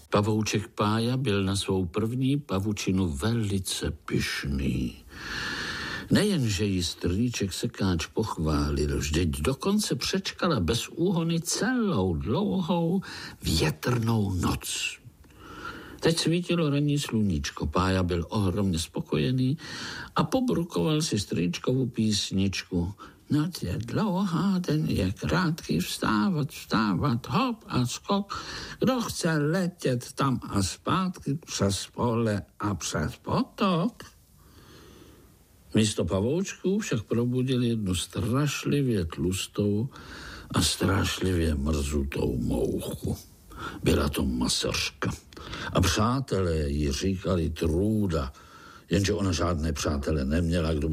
Pavouček Pája byl na svou první pavučinu velice pyšný. Nejenže jí strýček Sekáč pochválil, vždyť dokonce přečkala bez úhony celou dlouhou větrnou noc. Teď svítilo ranní sluníčko, Pája byl ohromně spokojený a pobrukoval si strýčkovou písničku. Noc je dlouhá, den je krátký, vstávat, hop a skok. Kdo chce letět tam a zpátky, přes pole a přes potok. Místo pavoučků však probudil jednu strašlivě tlustou a strašlivě mrzutou mouchu. Byla to masařka. A přátelé jí říkali Trůda, jenže ona žádné přátele neměla, kdo